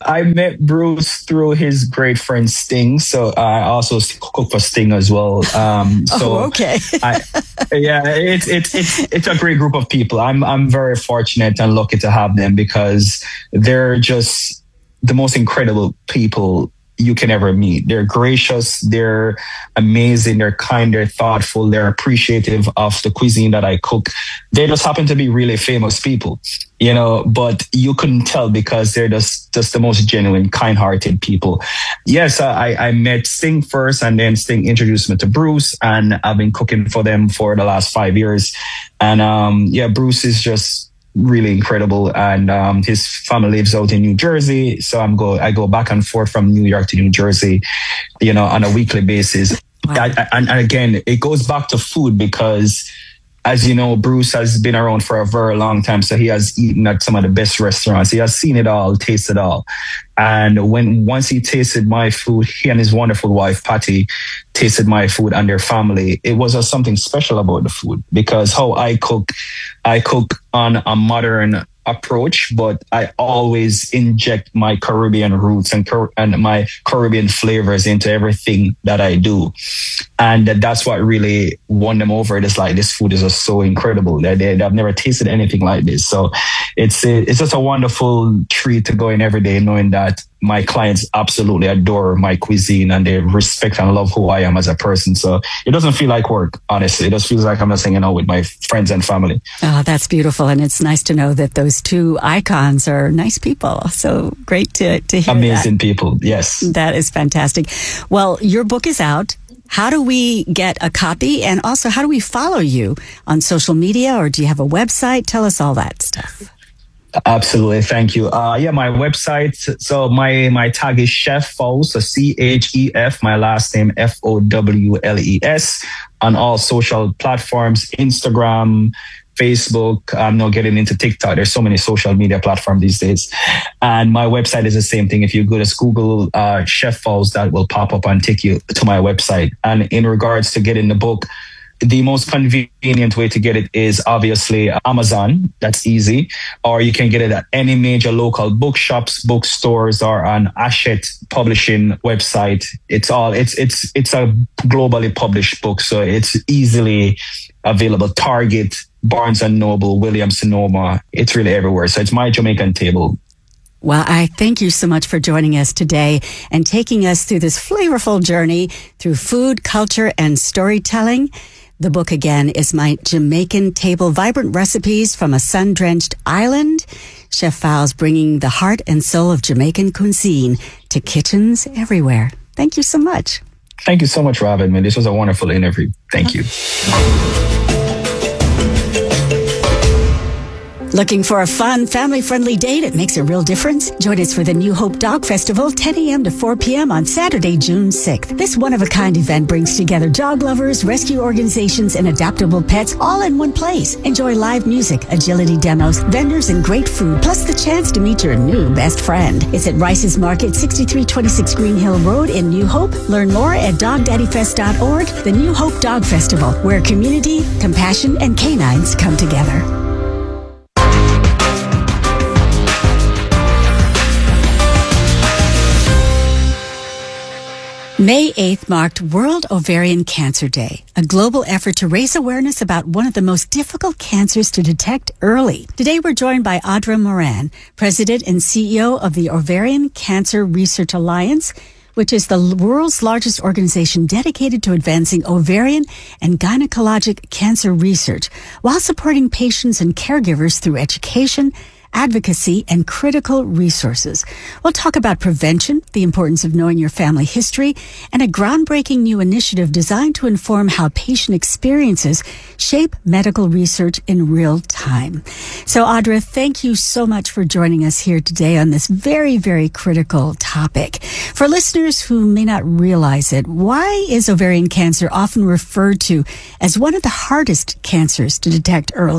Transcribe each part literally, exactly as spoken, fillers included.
I met Bruce through his great friend Sting. So I also cook for Sting as well. Um, so oh, okay. I, yeah, it's, it's, it's, it's a great group of people. I'm, I'm very fortunate and lucky to have them because they're just the most incredible people you can ever meet. They're gracious, they're amazing, they're kind, they're thoughtful, they're appreciative of the cuisine that I cook. They just happen to be really famous people, you know, but you couldn't tell because they're just, just the most genuine, kind-hearted people. Yes, I, I met Sting first, and then Sting introduced me to Bruce, and I've been cooking for them for the last five years. And um, yeah, Bruce is just really incredible, and um, his family lives out in New Jersey, so I'm go I go back and forth from New York to New Jersey, you know, on a weekly basis. Wow. I, I, and again, it goes back to food because, as you know, Bruce has been around for a very long time, so he has eaten at some of the best restaurants. He has seen it all, tasted it all. And when once he tasted my food, he and his wonderful wife, Patty, tasted my food and their family, it was just something special about the food because how I cook, I cook on a modern approach, but I always inject my Caribbean roots and, and my Caribbean flavors into everything that I do. And that's what really won them over. It's like, this food is just so incredible. They, they, they've never tasted anything like this. So it's, it's just a wonderful treat to go in every day knowing that my clients absolutely adore my cuisine and they respect and love who I am as a person. So it doesn't feel like work, honestly. It just feels like I'm just hanging out with my friends and family. Oh, that's beautiful. And it's nice to know that those two icons are nice people. So great to, to hear Amazing that. people, yes. That is fantastic. Well, your book is out. How do we get a copy? And also, how do we follow you on social media, or do you have a website? Tell us all that stuff. Absolutely. Thank you. Uh, yeah, my website. So my, my tag is Chef Fowles, so C H E F, my last name, F O W L E S, on all social platforms, Instagram, Facebook. I'm not getting into TikTok. There's so many social media platforms these days. And my website is the same thing. If you go to Google uh, Chef Fowles, that will pop up and take you to my website. And in regards to getting the book, the most convenient way to get it is obviously Amazon. That's easy. Or you can get it at any major local bookshops, bookstores, or on Hachette Publishing website. It's all, it's, it's, it's a globally published book. So it's easily available. Target, Barnes and Noble, Williams Sonoma. It's really everywhere. So it's My Jamaican Table. Well, I thank you so much for joining us today and taking us through this flavorful journey through food, culture, and storytelling. The book, again, is My Jamaican Table, Vibrant Recipes from a Sun-Drenched Island. Chef Fowles bringing the heart and soul of Jamaican cuisine to kitchens everywhere. Thank you so much. Thank you so much, Robin. Man, this was a wonderful interview. Thank you. Looking for a fun, family-friendly day that makes a real difference? Join us for the New Hope Dog Festival, ten a.m. to four p.m. on Saturday, June sixth. This one-of-a-kind event brings together dog lovers, rescue organizations, and adoptable pets all in one place. Enjoy live music, agility demos, vendors, and great food, plus the chance to meet your new best friend. It's at Rice's Market, sixty-three twenty-six Green Hill Road in New Hope. Learn more at dog daddy fest dot org. The New Hope Dog Festival, where community, compassion, and canines come together. May eighth marked World Ovarian Cancer Day, a global effort to raise awareness about one of the most difficult cancers to detect early. Today, we're joined by Audra Moran, President and C E O of the Ovarian Cancer Research Alliance, which is the world's largest organization dedicated to advancing ovarian and gynecologic cancer research while supporting patients and caregivers through education, advocacy, and critical resources. We'll talk about prevention, the importance of knowing your family history, and a groundbreaking new initiative designed to inform how patient experiences shape medical research in real time. So, Audra, thank you so much for joining us here today on this very, very critical topic. For listeners who may not realize it, why is ovarian cancer often referred to as one of the hardest cancers to detect early?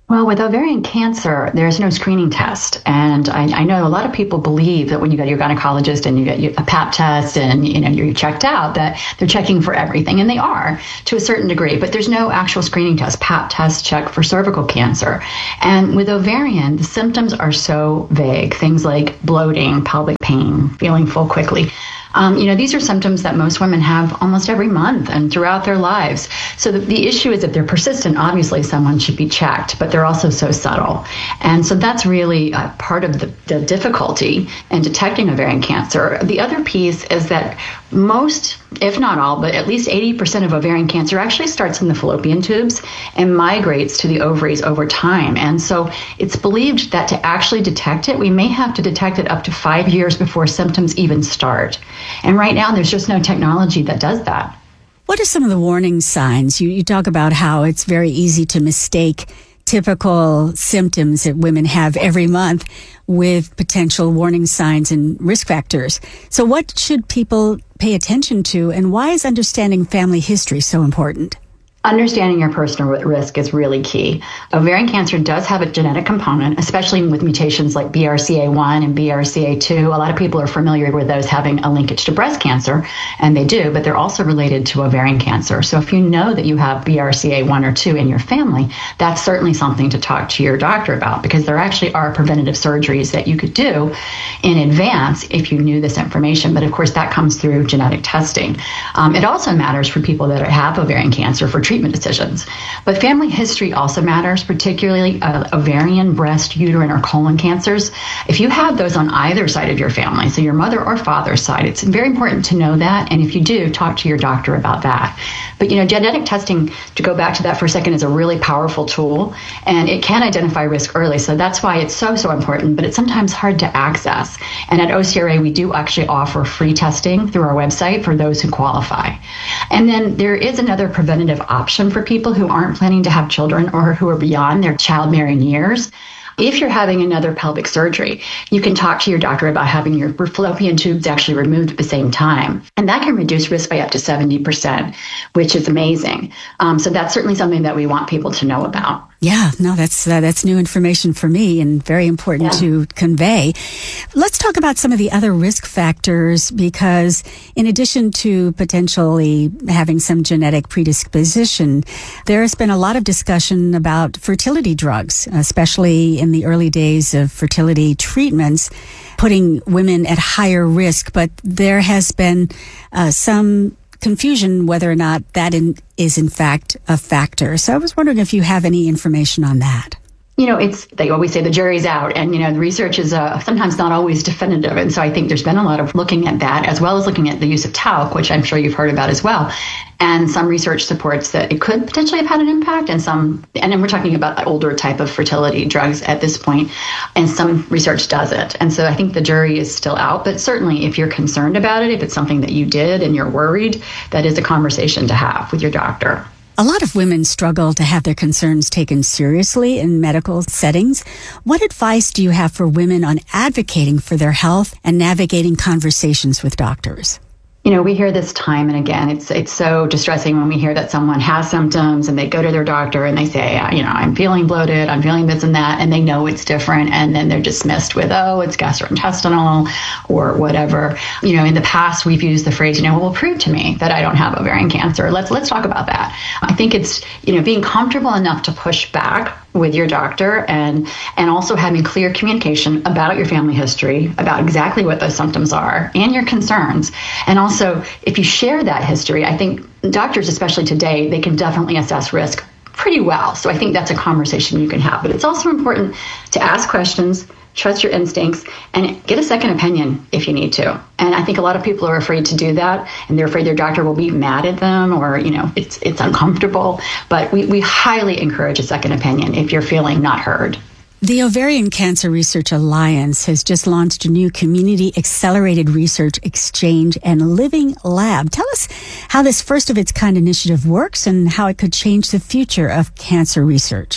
Well, with ovarian cancer, there's no screening test. And I, I know a lot of people believe that when you go to your gynecologist and you get a pap test and, you know, you're checked out, that they're checking for everything. And they are to a certain degree, but there's no actual screening test. Pap test check for cervical cancer. And with ovarian, the symptoms are so vague. Things like bloating, pelvic pain, feeling full quickly. Um, you know, these are symptoms that most women have almost every month and throughout their lives. So the, the issue is if they're persistent, obviously someone should be checked, but they're also so subtle. And so that's really uh, part of the, the difficulty in detecting ovarian cancer. The other piece is that most, if not all, but at least eighty percent of ovarian cancer actually starts in the fallopian tubes and migrates to the ovaries over time. And so it's believed that to actually detect it, we may have to detect it up to five years before symptoms even start. And right now, there's just no technology that does that. What are some of the warning signs? You, you talk about how it's very easy to mistake typical symptoms that women have every month with potential warning signs and risk factors. So what should people pay attention to, and why is understanding family history so important? Understanding your personal risk is really key. Ovarian cancer does have a genetic component, especially with mutations like B R C A one and B R C A two. A lot of people are familiar with those having a linkage to breast cancer, and they do, but they're also related to ovarian cancer. So if you know that you have B R C A one or two in your family, that's certainly something to talk to your doctor about, because there actually are preventative surgeries that you could do in advance if you knew this information. But of course, that comes through genetic testing. Um, it also matters for people that have ovarian cancer for treatment decisions. But family history also matters, particularly uh, ovarian, breast, uterine, or colon cancers. If you have those on either side of your family, so your mother or father's side, it's very important to know that. And if you do, talk to your doctor about that. But, you know, genetic testing, to go back to that for a second, is a really powerful tool, and it can identify risk early. So that's why it's so, so important, but it's sometimes hard to access. And at O C R A, we do actually offer free testing through our website for those who qualify. And then there is another preventative option for people who aren't planning to have children or who are beyond their childbearing years. If you're having another pelvic surgery, you can talk to your doctor about having your fallopian tubes actually removed at the same time. And that can reduce risk by up to seventy percent, which is amazing. Um, so that's certainly something that we want people to know about. Yeah, no, that's uh, that's new information for me and very important yeah. to convey. Let's talk about some of the other risk factors, because in addition to potentially having some genetic predisposition, there has been a lot of discussion about fertility drugs, especially in the early days of fertility treatments, putting women at higher risk. But there has been uh, some confusion whether or not that in, is in fact a factor. So I was wondering if you have any information on that. You know, it's, they always say the jury's out, and, you know, the research is uh, sometimes not always definitive. And so I think there's been a lot of looking at that, as well as looking at the use of talc, which I'm sure you've heard about as well. And some research supports that it could potentially have had an impact, and some, and then we're talking about older type of fertility drugs at this point, and some research doesn't. And so I think the jury is still out, but certainly if you're concerned about it, if it's something that you did and you're worried, that is a conversation to have with your doctor. A lot of women struggle to have their concerns taken seriously in medical settings. What advice do you have for women on advocating for their health and navigating conversations with doctors? You know, we hear this time and again. It's it's so distressing when we hear that someone has symptoms and they go to their doctor and they say, you know, I'm feeling bloated, I'm feeling this and that, and they know it's different, and then they're dismissed with, oh, it's gastrointestinal or whatever. You know, in the past, we've used the phrase, you know, well, prove to me that I don't have ovarian cancer. Let's let's talk about that. I think it's, you know, being comfortable enough to push back with your doctor, and and also having clear communication about your family history, about exactly what those symptoms are and your concerns. And also, if you share that history, I think doctors, especially today, they can definitely assess risk pretty well. So I think that's a conversation you can have. But it's also important to ask questions, trust your instincts, and get a second opinion if you need to. And I think a lot of people are afraid to do that, and they're afraid their doctor will be mad at them, or, you know, it's it's uncomfortable. But we, we highly encourage a second opinion if you're feeling not heard. The Ovarian Cancer Research Alliance has just launched a new community accelerated research exchange and living lab. Tell us how this first of its kind initiative works and how it could change the future of cancer research.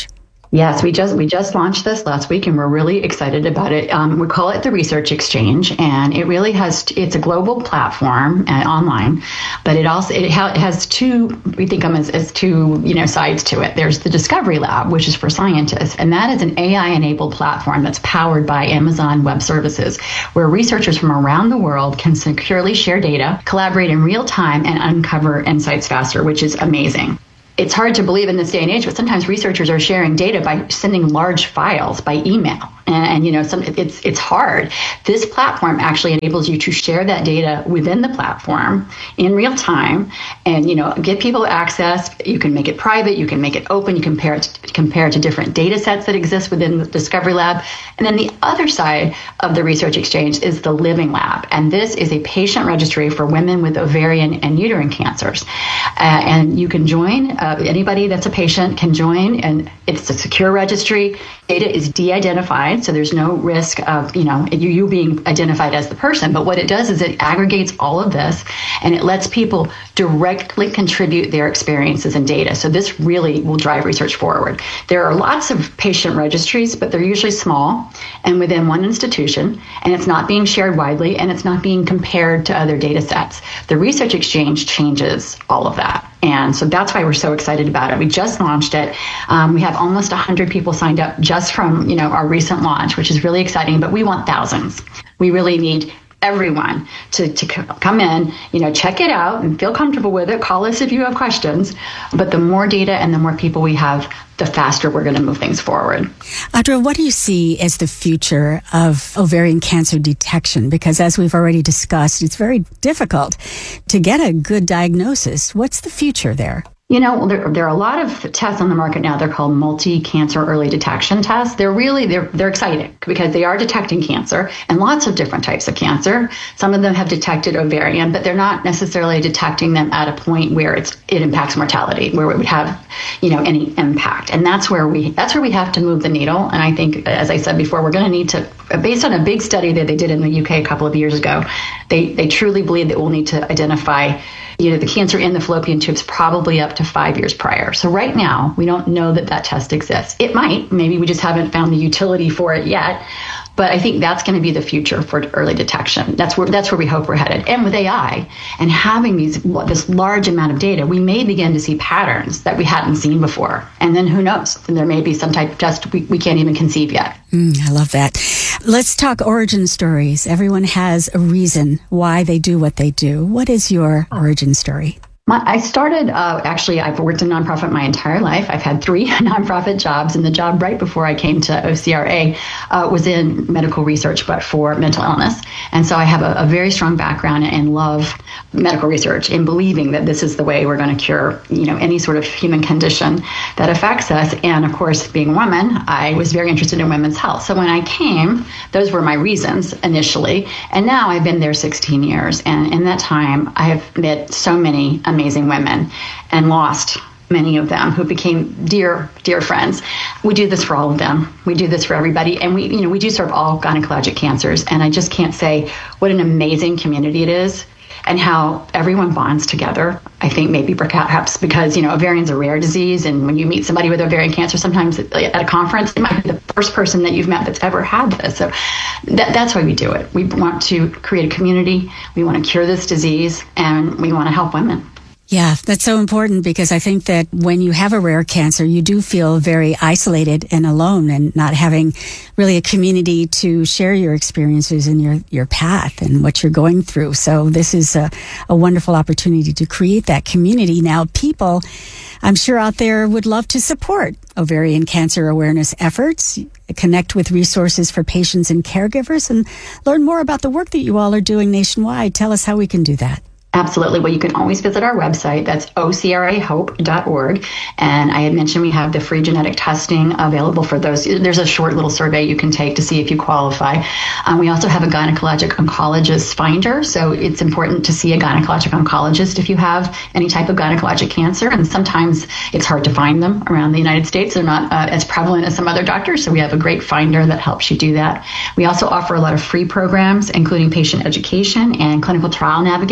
Yes, we just we just launched this last week, and we're really excited about it. Um, we call it the Research Exchange, and it really has it's a global platform and online, but it also it, ha- it has two we think of as, as two you know sides to it. There's the Discovery Lab, which is for scientists, and that is an A I-enabled platform that's powered by Amazon Web Services, where researchers from around the world can securely share data, collaborate in real time, and uncover insights faster, which is amazing. It's hard to believe in this day and age, but sometimes researchers are sharing data by sending large files by email. And, and you know, some, it's it's hard. This platform actually enables you to share that data within the platform in real time, and you know, give people access. You can make it private, you can make it open, you can compare it to, compare it to different data sets that exist within the Discovery Lab. And then the other side of the Research Exchange is the Living Lab, and this is a patient registry for women with ovarian and uterine cancers. Uh, and you can join. Uh, anybody that's a patient can join, and it's a secure registry. Data is de-identified, so there's no risk of you know you, you being identified as the person. But what it does is it aggregates all of this, and it lets people directly contribute their experiences and data. So this really will drive research forward. There are lots of patient registries, but they're usually small and within one institution, and it's not being shared widely, and it's not being compared to other data sets. The Research Exchange changes all of that. And so that's why we're so excited about it. We just launched it. Um, we have almost one hundred people signed up just from, you know, our recent launch, which is really exciting, but we want thousands. We really need everyone to, to come in, you know, check it out and feel comfortable with it. Call us if you have questions. But the more data and the more people we have, the faster we're going to move things forward. Audra, what do you see as the future of ovarian cancer detection? Because as we've already discussed, it's very difficult to get a good diagnosis. What's the future there? You know, there, there are a lot of tests on the market now. They're called multi-cancer early detection tests. They're really, they're, they're exciting because they are detecting cancer and lots of different types of cancer. Some of them have detected ovarian, but they're not necessarily detecting them at a point where it's, it impacts mortality, where it would have, you know, any impact. And that's where we, that's where we have to move the needle. And I think, as I said before, we're going to need to, based on a big study that they did in the U K a couple of years ago, they, they truly believe that we'll need to identify you know, the cancer in the fallopian tubes probably up to five years prior. So right now, we don't know that that test exists. It might. Maybe we just haven't found the utility for it yet. But I think that's going to be the future for early detection. That's where that's where we hope we're headed. And with A I and having these this large amount of data, we may begin to see patterns that we hadn't seen before. And then who knows? And there may be some type of test we, we can't even conceive yet. Mm, I love that. Let's talk origin stories. Everyone has a reason why they do what they do. What is your origin story? My, I started, uh, actually, I've worked in nonprofit my entire life. I've had three nonprofit jobs, and the job right before I came to O C R A uh, was in medical research, but for mental illness. And so I have a, a very strong background and love medical research in believing that this is the way we're going to cure, you know, any sort of human condition that affects us. And of course, being a woman, I was very interested in women's health. So when I came, those were my reasons initially. And now I've been there sixteen years. And in that time, I have met so many amazing women and lost many of them who became dear, dear friends. We do this for all of them. We do this for everybody. And we, you know, we do serve all gynecologic cancers. And I just can't say what an amazing community it is and how everyone bonds together. I think maybe perhaps because, you know, ovarian's a rare disease. And when you meet somebody with ovarian cancer, sometimes at a conference, it might be the first person that you've met that's ever had this. So that, that's why we do it. We want to create a community. We want to cure this disease, and we want to help women. Yeah, that's so important, because I think that when you have a rare cancer, you do feel very isolated and alone, and not having really a community to share your experiences and your, your path and what you're going through. So this is a, a wonderful opportunity to create that community. Now, people, I'm sure out there, would love to support ovarian cancer awareness efforts, connect with resources for patients and caregivers, and learn more about the work that you all are doing nationwide. Tell us how we can do that. Absolutely. Well, you can always visit our website. That's O C R A hope dot org. And I had mentioned we have the free genetic testing available for those. There's a short little survey you can take to see if you qualify. Um, we also have a gynecologic oncologist finder. So it's important to see a gynecologic oncologist if you have any type of gynecologic cancer. And sometimes it's hard to find them around the United States. They're not uh, as prevalent as some other doctors. So we have a great finder that helps you do that. We also offer a lot of free programs, including patient education and clinical trial navigation.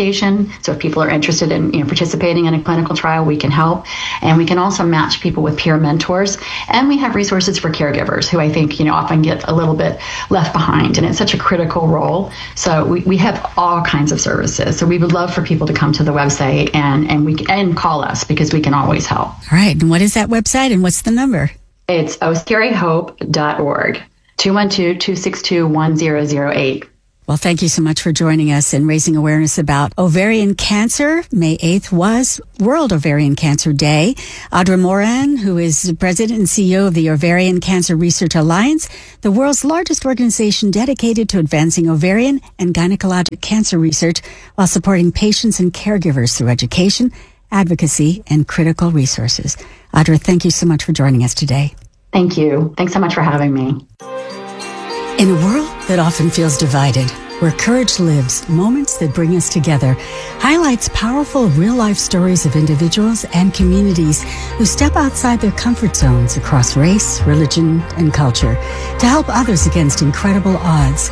funding. So if people are interested in you know, participating in a clinical trial, we can help. And we can also match people with peer mentors. And we have resources for caregivers who I think, you know, often get a little bit left behind. And it's such a critical role. So we, we have all kinds of services. So we would love for people to come to the website and, and we and call us because we can always help. All right. And what is that website and what's the number? It's oh scary hope dot org, two one two, two six two, one zero zero eight. Well, thank you so much for joining us and raising awareness about ovarian cancer. May eighth was World Ovarian Cancer Day. Audra Moran, who is the president and C E O of the Ovarian Cancer Research Alliance, the world's largest organization dedicated to advancing ovarian and gynecologic cancer research while supporting patients and caregivers through education, advocacy, and critical resources. Audra, thank you so much for joining us today. Thank you. Thanks so much for having me. In a world that often feels divided, where courage lives, moments that bring us together, highlights powerful real-life stories of individuals and communities who step outside their comfort zones across race, religion, and culture to help others against incredible odds.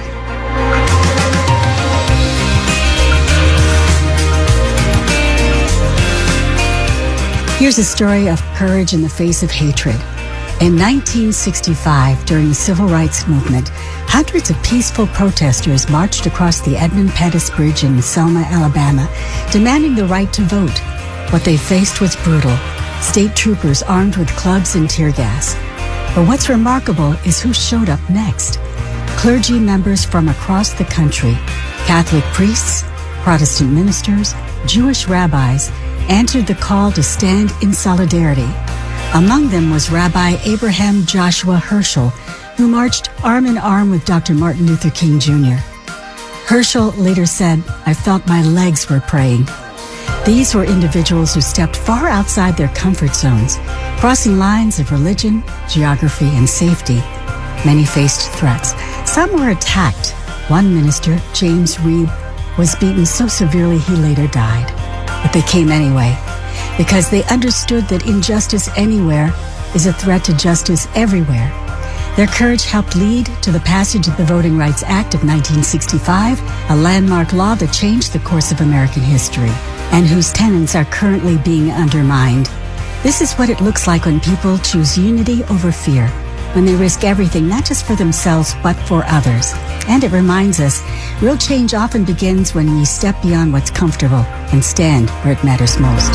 Here's a story of courage in the face of hatred. In nineteen sixty-five, during the Civil Rights Movement, hundreds of peaceful protesters marched across the Edmund Pettus Bridge in Selma, Alabama, demanding the right to vote. What they faced was brutal. State troopers armed with clubs and tear gas. But what's remarkable is who showed up next. Clergy members from across the country, Catholic priests, Protestant ministers, Jewish rabbis, answered the call to stand in solidarity. Among them was Rabbi Abraham Joshua Herschel, who marched arm in arm with Doctor Martin Luther King Junior Herschel later said, "I felt my legs were praying." These were individuals who stepped far outside their comfort zones, crossing lines of religion, geography, and safety. Many faced threats. Some were attacked. One minister, James Reeb, was beaten so severely he later died. But they came anyway, because they understood that injustice anywhere is a threat to justice everywhere. Their courage helped lead to the passage of the Voting Rights Act of nineteen sixty-five, a landmark law that changed the course of American history, and whose tenets are currently being undermined. This is what it looks like when people choose unity over fear, when they risk everything, not just for themselves, but for others. And it reminds us, real change often begins when we step beyond what's comfortable and stand where it matters most.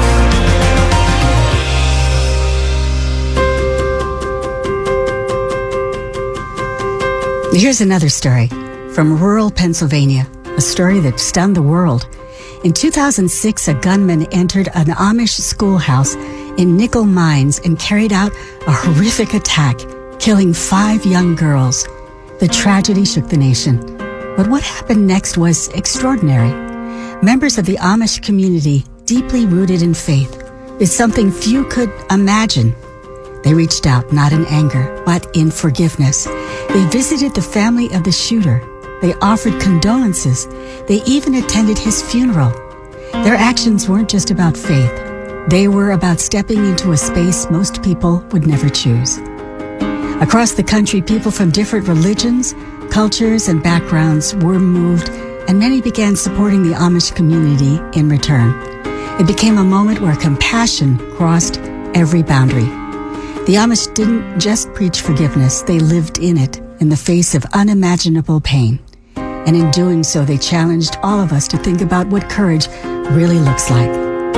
Here's another story from rural Pennsylvania, a story that stunned the world. In two thousand six, a gunman entered an Amish schoolhouse in Nickel Mines and carried out a horrific attack, killing five young girls. The tragedy shook the nation. But what happened next was extraordinary. Members of the Amish community, deeply rooted in faith, is something few could imagine. They reached out, not in anger, but in forgiveness. They visited the family of the shooter. They offered condolences. They even attended his funeral. Their actions weren't just about faith. They were about stepping into a space most people would never choose. Across the country, people from different religions, cultures, and backgrounds were moved, and many began supporting the Amish community in return. It became a moment where compassion crossed every boundary. The Amish didn't just preach forgiveness, they lived in it in the face of unimaginable pain. And in doing so, they challenged all of us to think about what courage really looks like.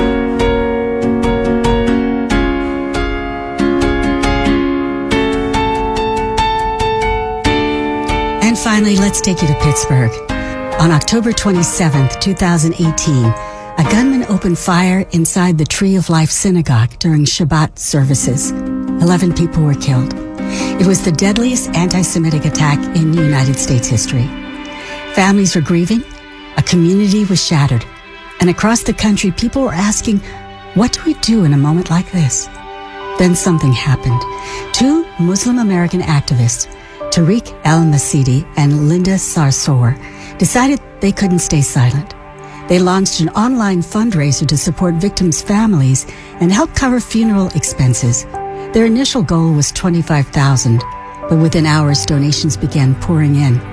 And finally, let's take you to Pittsburgh. On October twenty-seventh, twenty eighteen, a gunman opened fire inside the Tree of Life Synagogue during Shabbat services. Eleven people were killed. It was the deadliest anti-Semitic attack in United States history. Families were grieving, a community was shattered, and across the country, people were asking, what do we do in a moment like this? Then something happened. Two Muslim American activists, Tariq El-Masidi and Linda Sarsour, decided they couldn't stay silent. They launched an online fundraiser to support victims' families and help cover funeral expenses. Their initial goal was twenty-five thousand dollars, but within hours, donations began pouring in.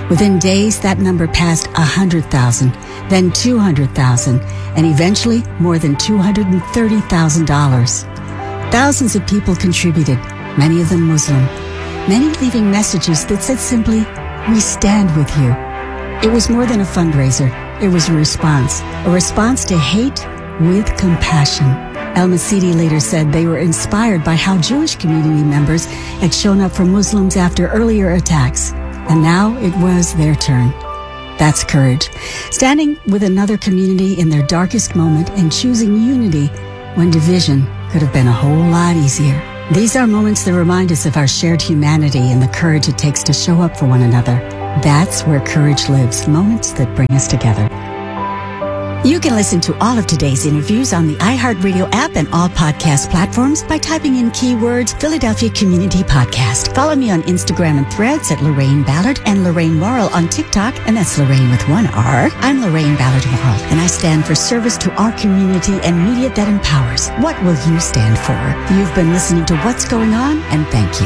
Within days, that number passed one hundred thousand, then two hundred thousand, and eventually more than two hundred thirty thousand dollars. Thousands of people contributed, many of them Muslim, many leaving messages that said simply, "We stand with you." It was more than a fundraiser. It was a response, a response to hate with compassion. El Masidi later said they were inspired by how Jewish community members had shown up for Muslims after earlier attacks, and now it was their turn. That's courage. Standing with another community in their darkest moment and choosing unity when division could have been a whole lot easier. These are moments that remind us of our shared humanity and the courage it takes to show up for one another. That's where courage lives, moments that bring us together. You can listen to all of today's interviews on the iHeartRadio app and all podcast platforms by typing in keywords Philadelphia Community Podcast. Follow me on Instagram and Threads at Lorraine Ballard and Lorraine Morrill on TikTok, and that's Lorraine with one R. I'm Lorraine Ballard Morrill, and I stand for service to our community and media that empowers. What will you stand for? You've been listening to What's Going On, and thank you.